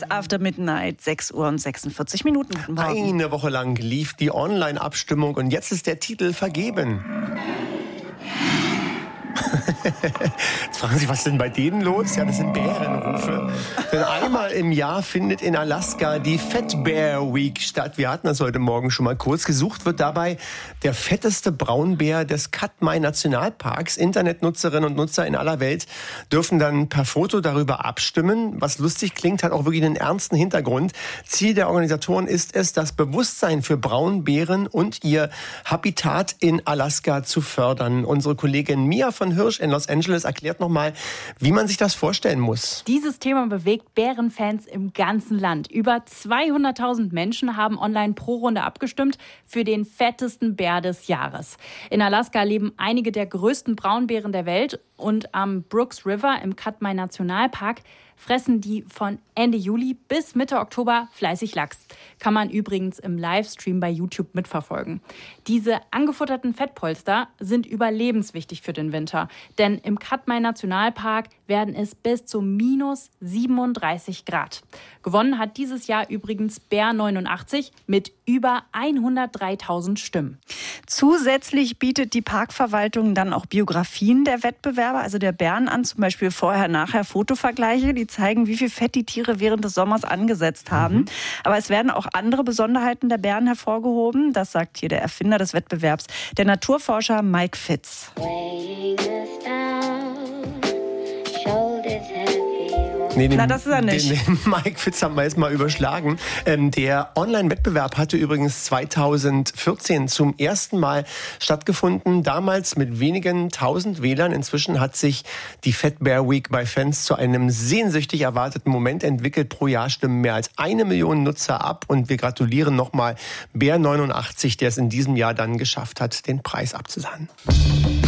After Midnight, 6 Uhr und 46 Minuten. Guten Morgen. Eine Woche lang lief die Online-Abstimmung und jetzt ist der Titel vergeben. Jetzt fragen Sie, was ist denn bei denen los? Ja, das sind Bärenrufe. Denn einmal im Jahr findet in Alaska die Fat Bear Week statt. Wir hatten das heute Morgen schon mal kurz. Gesucht wird dabei der fetteste Braunbär des Katmai Nationalparks. Internetnutzerinnen und Nutzer in aller Welt dürfen dann per Foto darüber abstimmen. Was lustig klingt, hat auch wirklich einen ernsten Hintergrund. Ziel der Organisatoren ist es, das Bewusstsein für Braunbären und ihr Habitat in Alaska zu fördern. Unsere Kollegin Mia von Hirsch in Los Angeles erklärt nochmal, wie man sich das vorstellen muss. Dieses Thema bewegt Bärenfans im ganzen Land. Über 200.000 Menschen haben online pro Runde abgestimmt für den fettesten Bär des Jahres. In Alaska leben einige der größten Braunbären der Welt und am Brooks River im Katmai Nationalpark fressen die von Ende Juli bis Mitte Oktober fleißig Lachs. Kann man übrigens im Livestream bei YouTube mitverfolgen. Diese angefutterten Fettpolster sind überlebenswichtig für den Winter. Denn im Katmai Nationalpark werden es bis zu minus 37 Grad. Gewonnen hat dieses Jahr übrigens Bär 89 mit über 103.000 Stimmen. Zusätzlich bietet die Parkverwaltung dann auch Biografien der Wettbewerber, also der Bären an, zum Beispiel Vorher-Nachher-Fotovergleiche, die zeigen, wie viel Fett die Tiere während des Sommers angesetzt haben. Aber es werden auch andere Besonderheiten der Bären hervorgehoben. Das sagt hier der Erfinder des Wettbewerbs, der Naturforscher Mike Fitz. Na, das ist er nicht. Den Mike Fitz haben wir jetzt mal überschlagen. Der Online-Wettbewerb hatte übrigens 2014 zum ersten Mal stattgefunden. Damals mit wenigen tausend Wählern. Inzwischen hat sich die Fat Bear Week bei Fans zu einem sehnsüchtig erwarteten Moment entwickelt. Pro Jahr stimmen mehr als 1 Million Nutzer ab. Und wir gratulieren nochmal Bär 89, der es in diesem Jahr dann geschafft hat, den Preis abzusahnen.